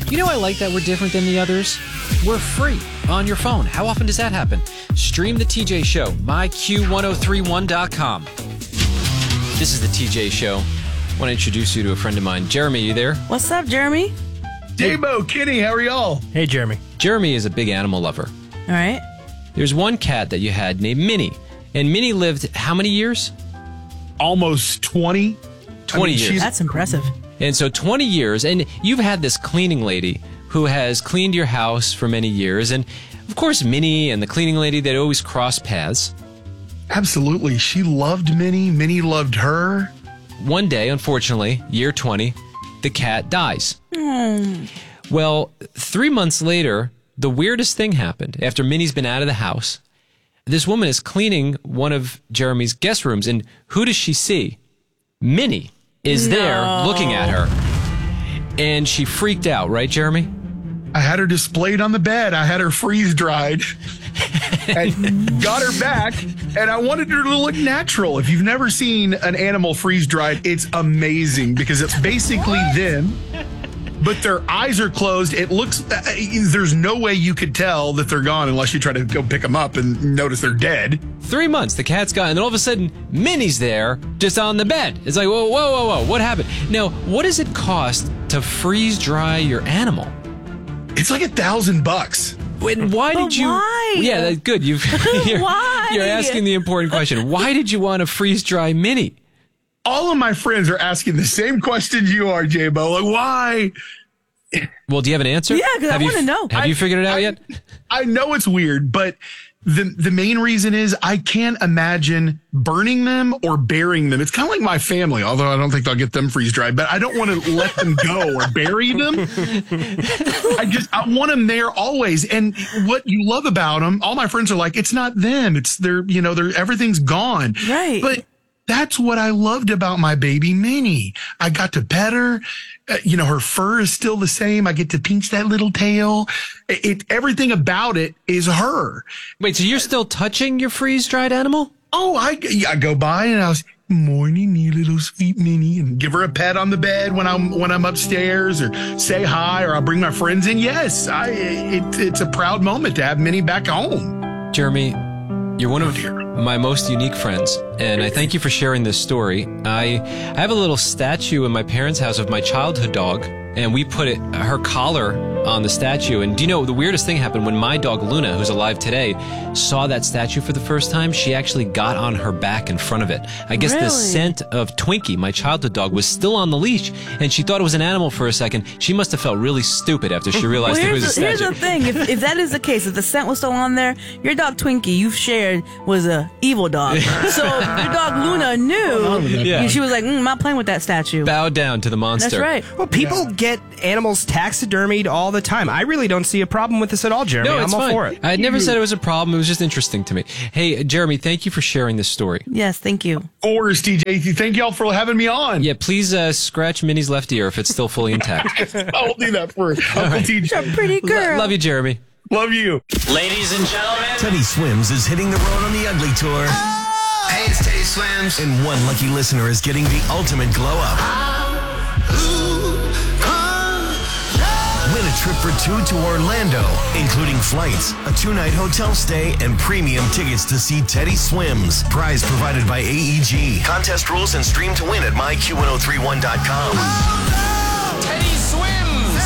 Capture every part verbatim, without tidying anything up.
You know I like that we're different than the others? We're free on your phone. How often does that happen? Stream the T J Show, my Q ten thirty-one dot com. This is the T J Show. I want to introduce you to a friend of mine. Jeremy, you there? What's up, Jeremy? Dabo, Kenny, how are y'all? Hey, Jeremy. Jeremy is a big animal lover. All right. There's one cat that you had named Minnie. And Minnie lived how many years? Almost twenty. twenty I mean, years. That's impressive. And so twenty years, and you've had this cleaning lady who has cleaned your house for many years. And, of course, Minnie and the cleaning lady, they'd always cross paths. Absolutely. She loved Minnie. Minnie loved her. One day, unfortunately, year twenty, the cat dies. Mm. Well, three months later, the weirdest thing happened. After Minnie's been out of the house, this woman is cleaning one of Jeremy's guest rooms, and who does she see? Minnie is No. there looking at her. And she freaked out, right, Jeremy? I had her displayed on the bed. I had her freeze dried and got her back. And I wanted her to look natural. If you've never seen an animal freeze dried, it's amazing because it's basically them, but their eyes are closed. It looks, uh, there's no way you could tell that they're gone unless you try to go pick them up and notice they're dead. Three months, the cat's gone, and then all of a sudden, Minnie's there, just on the bed. It's like, whoa, whoa, whoa, whoa, what happened? Now, what does it cost to freeze dry your animal? It's like a thousand bucks. And why But did you? why? Yeah, that's good. You've, you're, Why? You're asking the important question. Why did you want to freeze dry Minnie? All of my friends are asking the same questions you are, J-Bo. Like, why? Well, do you have an answer? Yeah, 'cause I Have you- wanna know. Have I- you figured it out I- yet? I know it's weird, but the the main reason is I can't imagine burning them or burying them. It's kind of like my family, although I don't think they'll get them freeze dried, but I don't want to let them go or bury them. I just, I want them there always. And what you love about them, all my friends are like, it's not them. It's their, you know, their everything's gone. Right. But that's what I loved about my baby Minnie. I got to pet her. Uh, you know, her fur is still the same. I get to pinch that little tail. It, it everything about it is her. Wait, so you're still touching your freeze dried animal? Oh, I, I go by and I was, morning, you little sweet Minnie, and give her a pet on the bed when I'm when I'm upstairs, or say hi, or I'll bring my friends in. Yes, I it, it's a proud moment to have Minnie back home. Jeremy, you're one of Oh, dear. my most unique friends, and I thank you for sharing this story. I, I have a little statue in my parents' house of my childhood dog, and we put it, her collar on the statue. And do you know, the weirdest thing happened when my dog Luna, who's alive today, saw that statue for the first time. She actually got on her back in front of it. I guess the Really? scent of Twinkie, my childhood dog, was still on the leash, and she thought it was an animal for a second. She must have felt really stupid after she Well, realized it was a here's, the, here's statue. the thing. If, if that is the case, if the scent was still on there, your dog Twinkie, you've shared, was a evil dog. So your dog Luna knew. Yeah. And she was like, mm, I'm not playing with that statue. Bow down to the monster. That's right. Well, people get animals taxidermied all the time. I really don't see a problem with this at all, Jeremy. No, I'm it's all fine. for it. I never said it was a problem. It was just interesting to me. Hey, Jeremy, thank you for sharing this story. Yes, thank you. Of course, T J. Thank y'all for having me on. Yeah, please uh, scratch Minnie's left ear if it's still fully intact. I'll do that for Uncle T J. You're a pretty girl. Love you, Jeremy. Love you. Ladies and gentlemen, Teddy Swims is hitting the road on the Ugly Tour. hey, it's Teddy Swims. And one lucky listener is getting the ultimate glow up. Win a trip for two to Orlando, including flights, a two-night hotel stay, and premium tickets to see Teddy Swims. Prize provided by A E G. Contest rules and stream to win at my Q ten thirty-one dot com. Teddy Swims.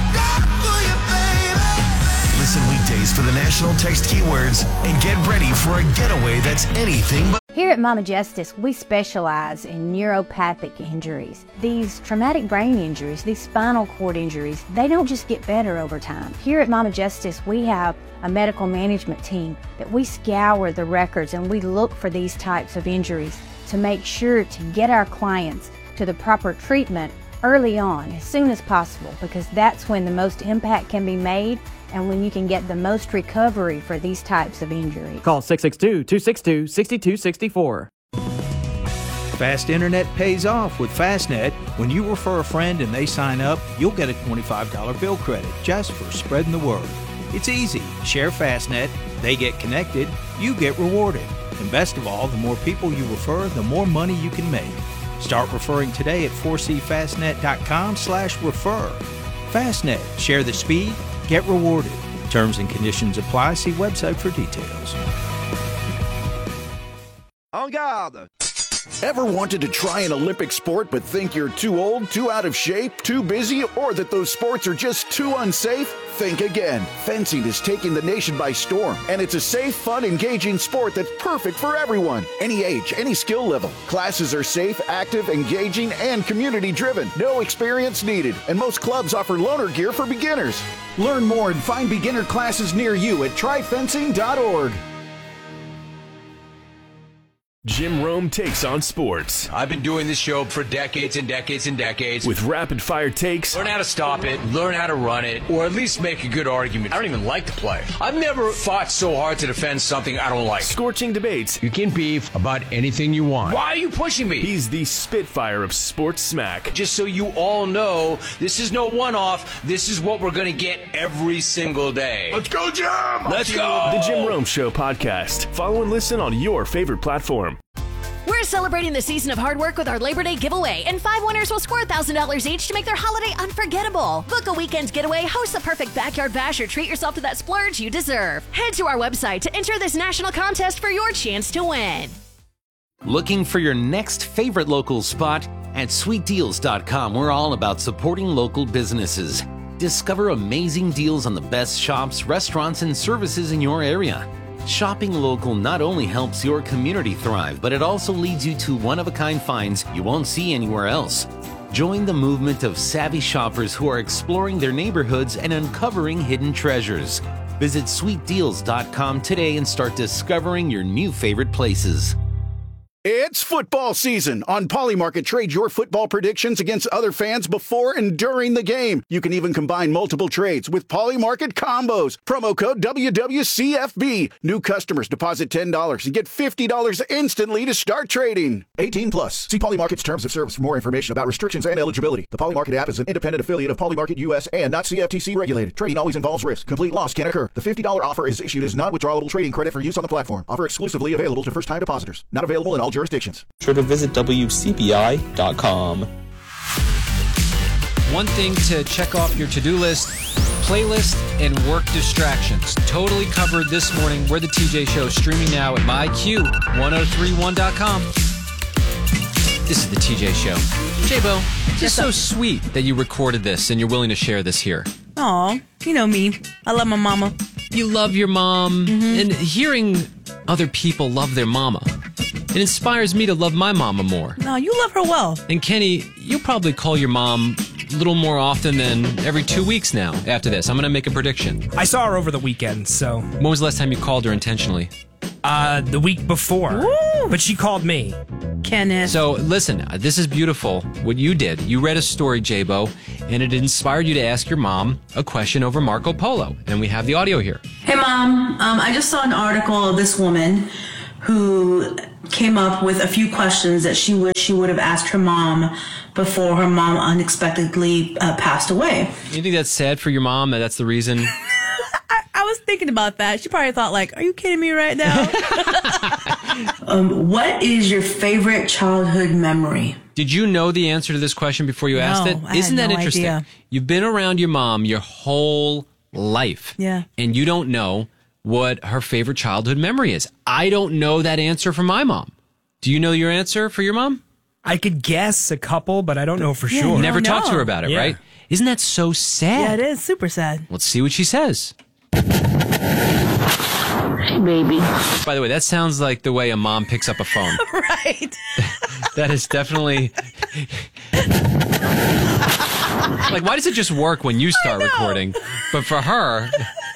Listen weekdays for the national text keywords and get ready for a getaway that's anything but... Here at Mama Justice, we specialize in neuropathic injuries. These traumatic brain injuries, these spinal cord injuries, they don't just get better over time. Here at Mama Justice, we have a medical management team that we scour the records and we look for these types of injuries to make sure to get our clients to the proper treatment early on, as soon as possible, because that's when the most impact can be made and when you can get the most recovery for these types of injuries. Call six six two, two six two, six two six four. Fast internet pays off with Fastnet. When you refer a friend and they sign up, you'll get a twenty-five dollars bill credit just for spreading the word. It's easy. Share Fastnet, they get connected, you get rewarded. And best of all, the more people you refer, the more money you can make. Start referring today at four c fastnet dot com slash refer. Fastnet. Share the speed, get rewarded. Terms and conditions apply. See website for details. En garde! Ever wanted to try an Olympic sport but think you're too old, too out of shape, too busy, or that those sports are just too unsafe? Think again. Fencing is taking the nation by storm, and it's a safe, fun, engaging sport that's perfect for everyone. Any age, any skill level. Classes are safe, active, engaging, and community-driven. No experience needed, and most clubs offer loaner gear for beginners. Learn more and find beginner classes near you at try fencing dot org. Jim Rome takes on sports. I've been doing this show for decades and decades and decades. With rapid-fire takes. Learn how to stop it, learn how to run it, or at least make a good argument. I don't even like to play. I've never fought so hard to defend something I don't like. Scorching debates. You can beef about anything you want. Why are you pushing me? He's the Spitfire of sports smack. Just so you all know, this is no one-off. This is what we're going to get every single day. Let's go, Jim! Let's go! The Jim Rome Show podcast. Follow and listen on your favorite platform. We're celebrating the season of hard work with our Labor Day giveaway, and five winners will score one thousand dollars each to make their holiday unforgettable. Book a weekend getaway, host the perfect backyard bash, or treat yourself to that splurge you deserve. Head to our website to enter this national contest for your chance to win. Looking for your next favorite local spot? At sweet deals dot com, we're all about supporting local businesses. Discover amazing deals on the best shops, restaurants, and services in your area. Shopping local not only helps your community thrive, but it also leads you to one-of-a-kind finds you won't see anywhere else. Join the movement of savvy shoppers who are exploring their neighborhoods and uncovering hidden treasures. Visit sweet deals dot com today and start discovering your new favorite places. It's football season. On Polymarket, trade your football predictions against other fans before and during the game. You can even combine multiple trades with Polymarket combos. Promo code W W C F B. New customers deposit ten dollars and get fifty dollars instantly to start trading. eighteen plus. See Polymarket's terms of service for more information about restrictions and eligibility. The Polymarket app is an independent affiliate of Polymarket U S and not C F T C regulated. Trading always involves risk. Complete loss can occur. The fifty dollars offer is issued as non-withdrawable trading credit for use on the platform. Offer exclusively available to first-time depositors. Not available in all jurisdictions. Sure to visit W C B I dot com. One thing to check off your to-do list, playlist and work distractions. Totally covered this morning. We're the T J Show, streaming now at my Q ten thirty-one dot com. This is the T J Show. J-Bo, it's just so sweet that you recorded this and you're willing to share this here. Aw, you know me. I love my mama. You love your mom, mm-hmm. and hearing other people love their mama, it inspires me to love my mama more. No, you love her well. And Kenny, you'll probably call your mom a little more often than every two weeks now after this. I'm going to make a prediction. I saw her over the weekend, so... When was the last time you called her intentionally? Uh, the week before. Woo! But she called me. Kenneth. So, listen, this is beautiful, what you did. You read a story, J-Bo, and it inspired you to ask your mom a question over Marco Polo. And we have the audio here. Hey, Mom. Um, I just saw an article of this woman who came up with a few questions that she wished she would have asked her mom before her mom unexpectedly uh, passed away. You think that's sad for your mom, that that's the reason? I, I was thinking about that. She probably thought, like, are you kidding me right now? um, what is your favorite childhood memory? Did you know the answer to this question before you no, asked it? I Isn't had that no interesting? Idea. You've been around your mom your whole life. Yeah. And you don't know what her favorite childhood memory is. I don't know that answer for my mom. Do you know your answer for your mom? I could guess a couple, but I don't know for yeah, sure. You never know. talked to her about it, yeah. right? Isn't that so sad? Yeah, it is super sad. Let's see what she says. Hey, baby. By the way, that sounds like the way a mom picks up a phone. Right. That is definitely... Like, why does it just work when you start recording? But for her...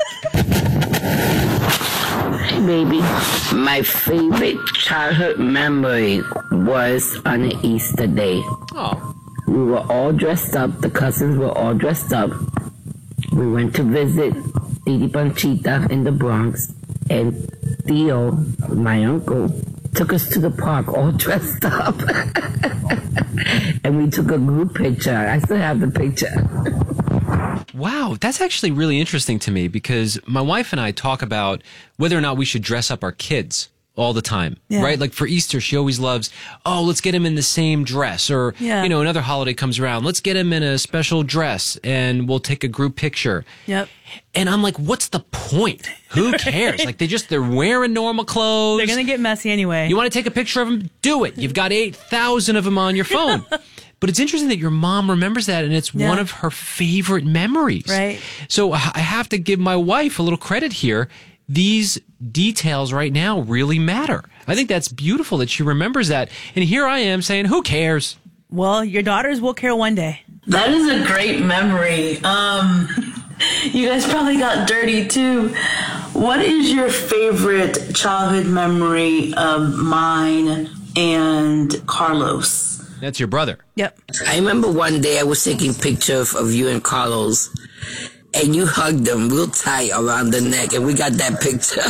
Hey, baby. My favorite childhood memory was on an Easter day. Oh. We were all dressed up. The cousins were all dressed up. We went to visit Titi Panchita in the Bronx. And Theo, my uncle, took us to the park all dressed up. And we took a group picture. I still have the picture. Wow, that's actually really interesting to me because my wife and I talk about whether or not we should dress up our kids all the time, Yeah. right? Like for Easter, she always loves, oh, let's get him in the same dress. Or, Yeah. you know, another holiday comes around, let's get him in a special dress and we'll take a group picture. Yep. And I'm like, what's the point? Who cares? Like they just, they're wearing normal clothes. They're going to get messy anyway. You want to take a picture of them? Do it. You've got eight thousand of them on your phone. But it's interesting that your mom remembers that, and it's Yeah. one of her favorite memories. Right. So I have to give my wife a little credit here. These details right now really matter. I think that's beautiful that she remembers that. And here I am saying, who cares? Well, your daughters will care one day. That is a great memory. Um, you guys probably got dirty too. What is your favorite childhood memory of mine and Carlos? That's your brother. Yep. I remember one day I was taking pictures of you and Carlos, and you hugged them real tight around the neck, and we got that picture.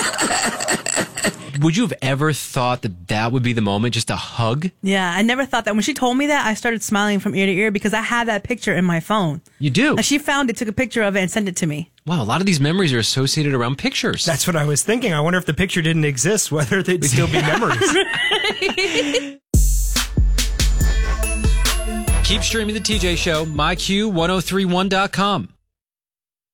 Would you have ever thought that that would be the moment, just a hug? Yeah, I never thought that. When she told me that, I started smiling from ear to ear because I had that picture in my phone. You do? And she found it, took a picture of it, and sent it to me. Wow, a lot of these memories are associated around pictures. That's what I was thinking. I wonder if the picture didn't exist, whether they'd still be memories. Keep streaming the T J Show, my Q ten thirty-one dot com.